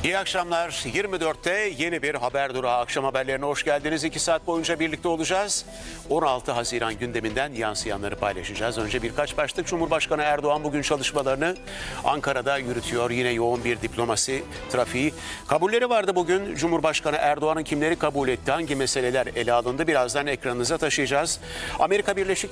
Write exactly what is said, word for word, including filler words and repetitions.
İyi akşamlar. yirmi dörtte yeni bir haber durağı. Akşam haberlerine hoş geldiniz. iki saat boyunca birlikte olacağız. on altı Haziran gündeminden yansıyanları paylaşacağız. Önce birkaç başlık. Cumhurbaşkanı Erdoğan bugün çalışmalarını Ankara'da yürütüyor. Yine yoğun bir diplomasi trafiği. Kabulleri vardı bugün. Cumhurbaşkanı Erdoğan'ın kimleri kabul etti, hangi meseleler ele alındı? Birazdan ekranınıza taşıyacağız. Amerika Birleşik